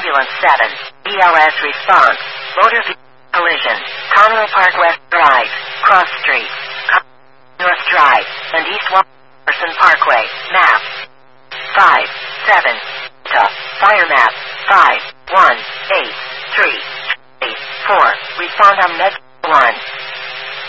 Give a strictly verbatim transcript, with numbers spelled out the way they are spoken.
Ambulance seven. B L S response. Motor vehicle collision. Conway Park West Drive. Cross Street. North Drive. And East Person Parkway. Map. five. seven. Fire map. five. one. eight. three. eight. four. Respond on med.